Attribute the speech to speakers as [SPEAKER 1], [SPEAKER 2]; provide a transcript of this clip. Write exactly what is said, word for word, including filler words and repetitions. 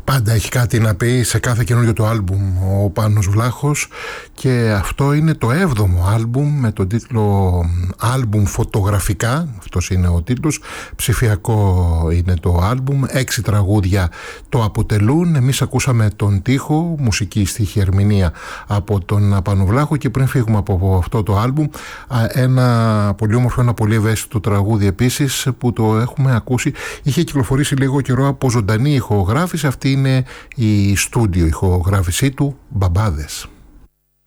[SPEAKER 1] Πάντα έχει κάτι να πει σε κάθε καινούριο το άλμπουμ ο Πάνος Βλάχος, και αυτό είναι το έβδομο άλμπουμ με τον τίτλο «Άλμπουμ φωτογραφικά», αυτός είναι ο τίτλος. Ψηφιακό είναι το άλμπουμ, έξι τραγούδια το αποτελούν. Εμείς ακούσαμε τον τοίχο, μουσική στίχη, ερμηνεία από τον Πάνο Βλάχο, και πριν φύγουμε από αυτό το άλμπουμ, ένα πολύ όμορφο, ένα πολύ ευαίσθητο τραγούδι επίσης που το έχουμε ακούσει, είχε κυκλοφορήσει λίγο καιρό από ζωντανή ηχογράφηση. Αυτή είναι η στούντιο ηχογράφησή του, «Μπαμπάδες».